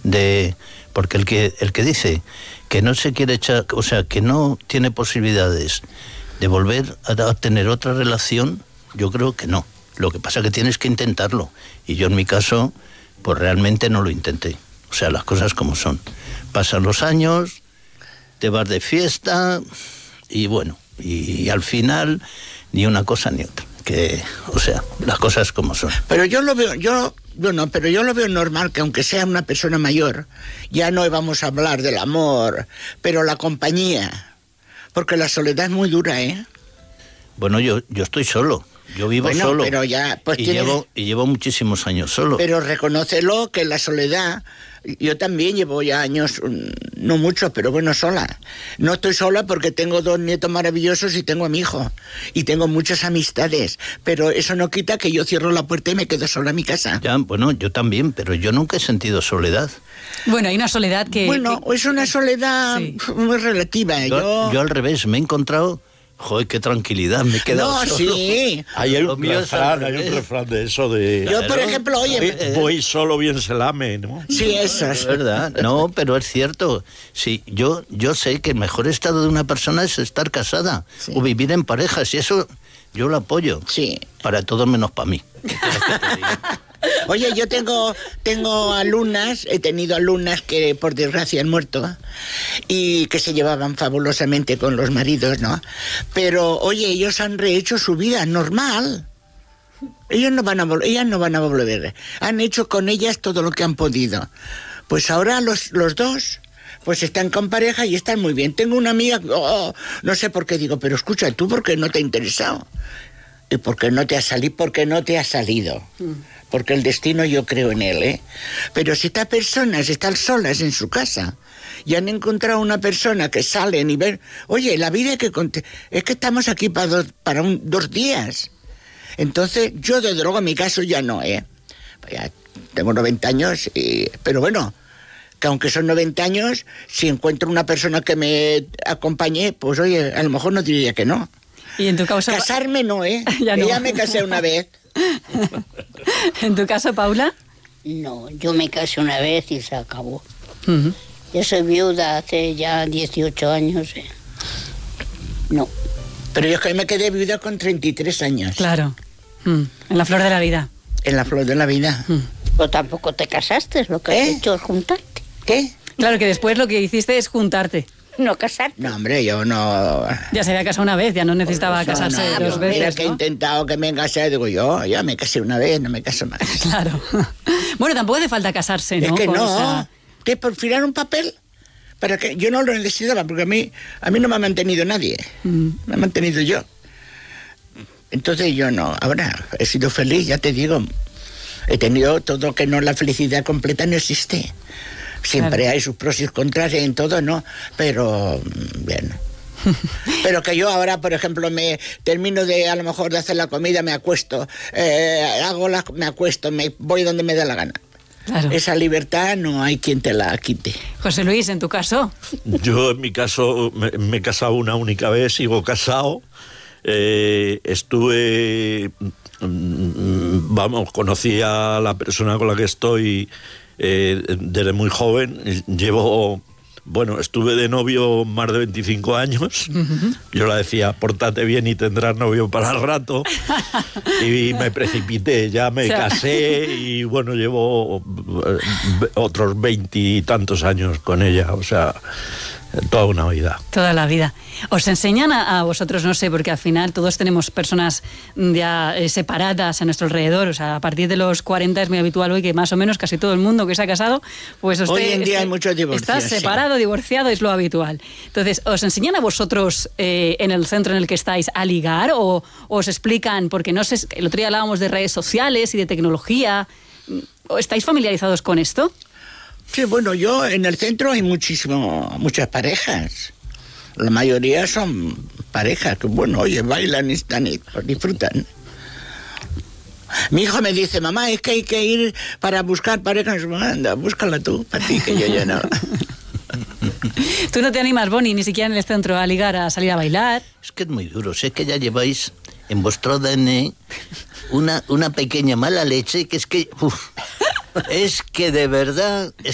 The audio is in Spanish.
Porque el que dice que no se quiere echar, o sea, que no tiene posibilidades de volver a tener otra relación, yo creo que no. Lo que pasa es que tienes que intentarlo. Y yo en mi caso, pues realmente no lo intenté. O sea, las cosas como son. Pasan los años, te vas de fiesta y bueno, y al final ni una cosa ni otra. O sea, las cosas como son. Pero yo lo veo normal que aunque sea una persona mayor, ya no vamos a hablar del amor, pero la compañía, porque la soledad es muy dura, ¿eh? Bueno, yo estoy solo. Yo vivo solo. Pero ya, pues llevo muchísimos años solo. Pero reconócelo que la soledad, yo también llevo ya años, no mucho, pero bueno, sola. No estoy sola porque tengo 2 nietos maravillosos y tengo a mi hijo. Y tengo muchas amistades. Pero eso no quita que yo cierro la puerta y me quedo sola en mi casa. Ya, bueno, yo también, pero yo nunca he sentido soledad. Bueno, hay una soledad que... Bueno, es una soledad muy relativa. Yo al revés, me he encontrado... Joder, qué tranquilidad, me he quedado solo. Sí. Hay un refrán de eso de... Yo, por ejemplo, voy solo, bien se lame, ¿no? Sí, eso es verdad. No, pero es cierto. Sí, yo sé que el mejor estado de una persona es estar casada o vivir en parejas, y eso yo lo apoyo. Sí. Para todo menos para mí. Oye, yo tengo alumnas, he tenido alumnas que por desgracia han muerto y que se llevaban fabulosamente con los maridos, ¿no? Pero, oye, ellos han rehecho su vida normal. Ellas no van a volver. Han hecho con ellas todo lo que han podido. Pues ahora los dos pues están con pareja y están muy bien. Tengo una amiga, no sé por qué digo, pero escucha, ¿tú por qué no te ha interesado? ¿Y por qué no te ha salido? Porque no te ha salido. Porque el destino yo creo en él, ¿eh? Pero si estas personas están solas en su casa y han encontrado una persona que salen y ven, oye, la vida es que estamos aquí para 2 días. Entonces, yo desde luego en mi caso ya no, ¿eh? Ya tengo 90 años, pero bueno, que aunque son 90 años, si encuentro una persona que me acompañe, pues oye, a lo mejor no diría que no. ¿Y en tu caso? Casarme no, ¿eh? Ya no. Ya me casé una vez. ¿En tu caso, Paula? No, yo me casé una vez y se acabó. Uh-huh. Yo soy viuda hace ya 18 años. No. Pero yo es que me quedé viuda con 33 años. Claro. En la flor de la vida. En la flor de la vida. Pero tampoco te casaste, lo que has hecho es juntarte. ¿Qué? Claro, que después lo que hiciste es juntarte. No casarte. No, hombre, yo no... Ya se había casado una vez, ya no necesitaba casarse 2 veces, mira que he intentado que me casara, digo yo me casé una vez, no me caso más. Claro. Bueno, tampoco hace falta casarse, ¿no? Es que no. ¿Qué, por firmar un papel? Para que yo no lo necesitaba, porque a mí no me ha mantenido nadie. Me he mantenido yo. Entonces yo no. Ahora, he sido feliz, ya te digo. He tenido todo, que no, la felicidad completa no existe. Siempre hay sus pros y sus contras en todo, ¿no? Pero, bien. Pero que yo ahora, por ejemplo, me termino a lo mejor de hacer la comida, me acuesto, me acuesto, me voy donde me da la gana. Claro. Esa libertad no hay quien te la quite. José Luis, ¿en tu caso? Yo, en mi caso, me he casado una única vez, sigo casado. Conocí a la persona con la que estoy desde muy joven. Estuve de novio más de 25 años. Uh-huh. Yo le decía, pórtate bien y tendrás novio para el rato. Y me precipité, ya me casé y bueno, llevo otros 20 y tantos años con ella, o sea, toda una vida. Toda la vida. ¿Os enseñan a vosotros, no sé, porque al final todos tenemos personas ya separadas a nuestro alrededor, o sea, a partir de los 40 es muy habitual hoy que más o menos casi todo el mundo que se ha casado, pues hoy en día hay muchos divorcios. Está separado, divorciado, es lo habitual. Entonces, ¿os enseñan a vosotros en el centro en el que estáis a ligar o os explican, porque no sé, el otro día hablábamos de redes sociales y de tecnología, ¿estáis familiarizados con esto? Sí, bueno, yo en el centro hay muchas parejas. La mayoría son parejas que, bueno, oye, bailan y disfrutan. Mi hijo me dice, mamá, es que hay que ir para buscar parejas. Anda, búscala tú, para ti, que yo ya no. ¿Tú no te animas, Boni, ni siquiera en el centro a ligar, a salir a bailar? Es que es muy duro, sé que ya lleváis en vuestro ADN una pequeña mala leche que es que... Es que de verdad,